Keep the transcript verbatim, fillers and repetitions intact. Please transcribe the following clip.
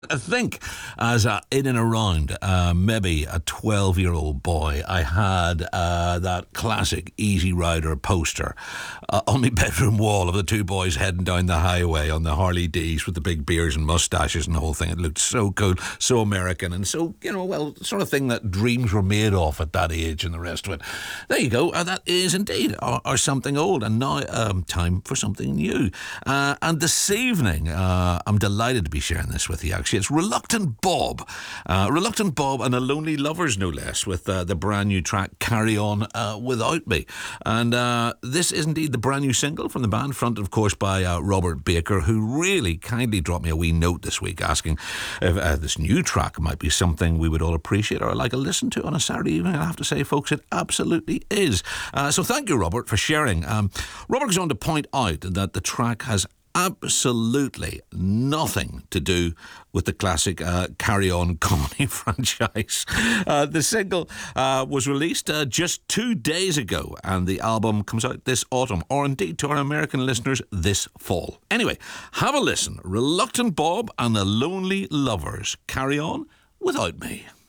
I think as a, in and around uh, maybe a twelve-year-old boy, I had uh, that classic Easy Rider poster uh, on my bedroom wall of the two boys heading down the highway on the Harley D's with the big beards and mustaches and the whole thing. It looked so cool, so American, and so, you know, well, sort of thing that dreams were made of at that age and the rest of it. There you go. Uh, that is indeed or, or something old, and now um, time for something new. Uh, and this evening, uh, I'm delighted to be sharing this with you, actually. It's Reluctant Bob. Uh, Reluctant Bob and the Lonely Lovers, no less, with uh, the brand new track Carry On uh, Without Me. And uh, this is indeed the brand new single from the band, fronted, of course, by uh, Robert Baker, who really kindly dropped me a wee note this week asking if uh, this new track might be something we would all appreciate or like a listen to on a Saturday evening. I have to say, folks, it absolutely is. Uh, so thank you, Robert, for sharing. Um, Robert goes on to point out that the track has absolutely nothing to do with the classic uh, Carry On comedy franchise. Uh, the single uh, was released uh, just two days ago, and the album comes out this autumn, or indeed to our American listeners, this fall. Anyway, have a listen. Reluctant Bob and the Lonely Lovers, Carry On Without Me.